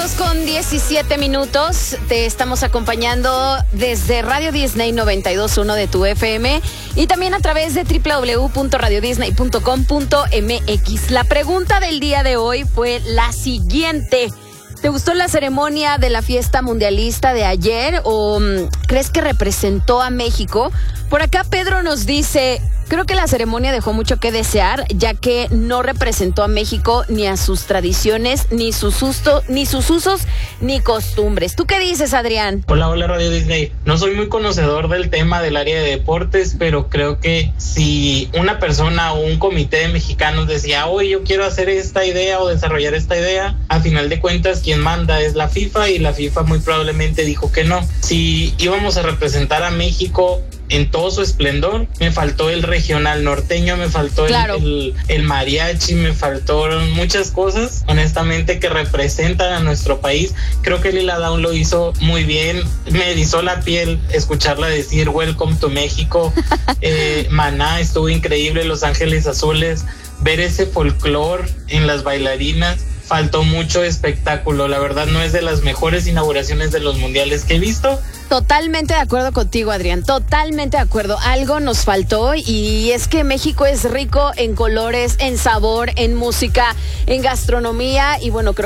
2:17. Te estamos acompañando desde Radio Disney 92.1 de tu FM y también a través de www.radiodisney.com.mx. La pregunta del día de hoy fue la siguiente. ¿Te gustó la ceremonia de la fiesta mundialista de ayer o crees que representó a México? Por acá Pedro nos dice: creo que la ceremonia dejó mucho que desear, ya que no representó a México ni a sus tradiciones, ni sus usos, ni costumbres. ¿Tú qué dices, Adrián? Hola Radio Disney. No soy muy conocedor del tema del área de deportes, pero creo que si una persona o un comité de mexicanos decía, hoy yo quiero hacer esta idea o desarrollar esta idea, a final de cuentas quien manda es la FIFA, y la FIFA muy probablemente dijo que no. Si íbamos a representar a México en todo su esplendor, me faltó el regional norteño, me faltó el mariachi, me faltaron muchas cosas, honestamente, que representan a nuestro país. Creo que Lila Downs lo hizo muy bien, me erizó la piel escucharla decir Welcome to México. Maná estuvo increíble, Los Ángeles Azules, ver ese folclore en las bailarinas. Faltó mucho espectáculo, la verdad no es de las mejores inauguraciones de los mundiales que he visto. Totalmente de acuerdo contigo, Adrián, totalmente de acuerdo. Algo nos faltó, y es que México es rico en colores, en sabor, en música, en gastronomía, y bueno, creo